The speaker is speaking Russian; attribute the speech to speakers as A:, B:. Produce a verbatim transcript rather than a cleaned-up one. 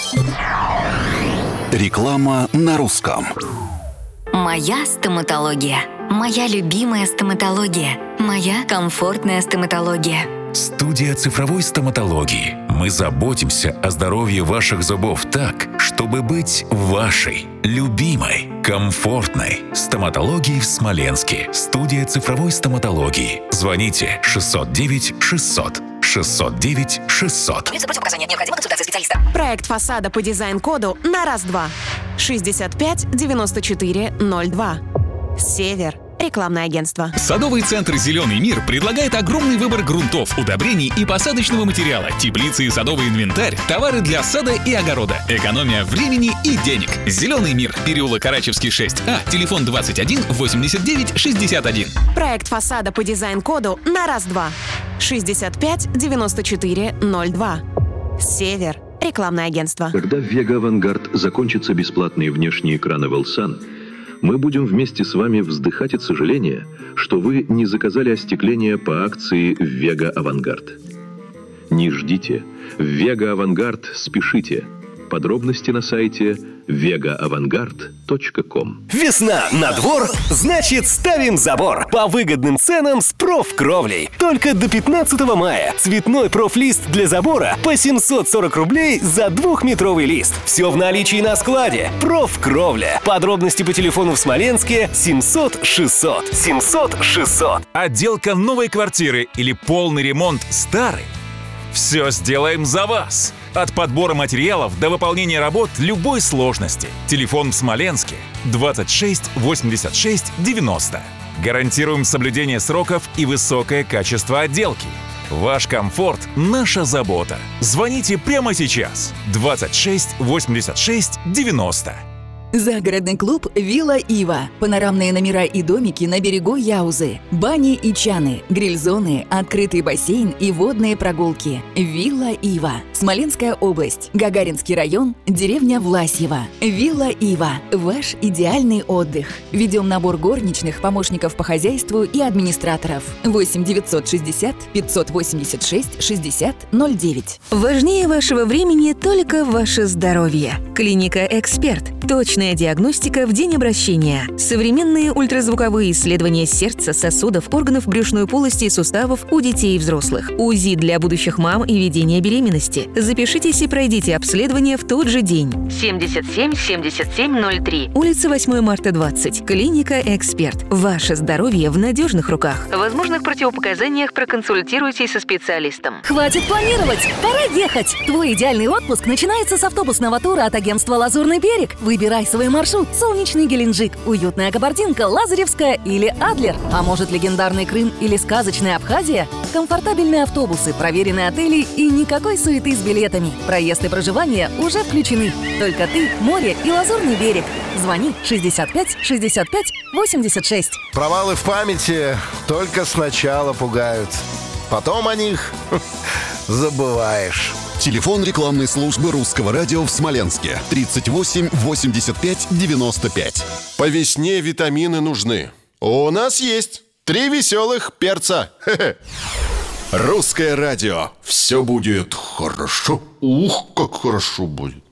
A: Реклама на русском.
B: Моя стоматология. Моя любимая стоматология. Моя комфортная стоматология.
C: Студия цифровой стоматологии. Мы заботимся о здоровье ваших зубов так, чтобы быть вашей любимой, комфортной стоматологией в Смоленске. Студия цифровой стоматологии. Звоните шестьсот девять шестьсот. шестьсот девять шестьсот.
B: Противопоказания. Необходима консультация специалиста.
D: Проект фасада по дизайн-коду на раз-два. шестьдесят пять девяносто четыре ноль два. Север. Рекламное агентство.
E: Садовый центр «Зеленый мир» предлагает огромный выбор грунтов, удобрений и посадочного материала, теплицы и садовый инвентарь, товары для сада и огорода, экономия времени и денег. «Зеленый мир», переулок Карачевский, шесть А, телефон двадцать один восемьдесят девять шестьдесят один.
D: Проект фасада по дизайн-коду на раз-два. шестьдесят пять девяносто четыре ноль два. Север. Рекламное агентство.
F: Когда в Вега Авангард закончатся бесплатные внешние экраны Велсан, мы будем вместе с вами вздыхать от сожаления, что вы не заказали остекление по акции в Вега Авангард. Не ждите. В Вега Авангард спешите. Подробности на сайте вега авангард точка ком.
G: Весна на двор, значит ставим забор по выгодным ценам с профкровлей. Только до пятнадцатого мая. Цветной профлист для забора по семьсот сорок рублей за двухметровый лист. Все в наличии на складе. Профкровля. Подробности по телефону в Смоленске семьсот шестьсот. семьсот шестьсот.
C: Отделка новой квартиры или полный ремонт старой? Все сделаем за вас. От подбора материалов до выполнения работ любой сложности. Телефон в Смоленске двадцать шесть восемьдесят шесть девяносто. Гарантируем соблюдение сроков и высокое качество отделки. Ваш комфорт – наша забота. Звоните прямо сейчас. двадцать шесть восемьдесят шесть девяносто.
H: Загородный клуб «Вилла Ива». Панорамные номера и домики на берегу Яузы. Бани и чаны, гриль-зоны, открытый бассейн и водные прогулки. «Вилла Ива». Смоленская область. Гагаринский район. Деревня Власьево. «Вилла Ива». Ваш идеальный отдых. Ведем набор горничных, помощников по хозяйству и администраторов. восемь девятьсот шестьдесят пятьсот восемьдесят шесть шестьдесят ноль девять.
I: Важнее вашего времени только ваше здоровье. Клиника «Эксперт». Точная диагностика в день обращения. Современные ультразвуковые исследования сердца, сосудов, органов брюшной полости и суставов у детей и взрослых. УЗИ для будущих мам и ведения беременности. Запишитесь и пройдите обследование в тот же день. семьдесят семь семьдесят семь ноль три. Улица восьмое марта, двадцать. Клиника «Эксперт». Ваше здоровье в надежных руках. В возможных противопоказаниях проконсультируйтесь со специалистом.
J: Хватит планировать! Пора ехать! Твой идеальный отпуск начинается с автобусного тура от агентства «Лазурный берег». Выбирай свой маршрут. Солнечный Геленджик, уютная Кабардинка, Лазаревская или Адлер. А может, легендарный Крым или сказочная Абхазия? Комфортабельные автобусы, проверенные отели и никакой суеты с билетами. Проезд и проживание уже включены. Только ты, море и Лазурный берег. Звони шестьдесят пять шестьдесят пять восемьдесят шесть.
K: Провалы в памяти только сначала пугают. Потом о них забываешь.
A: Телефон рекламной службы русского радио в Смоленске тридцать восемь восемьдесят пять девяносто пять.
K: По весне витамины нужны. У нас есть три веселых перца.
A: Русское радио.
K: Все будет хорошо. Ух, как хорошо будет.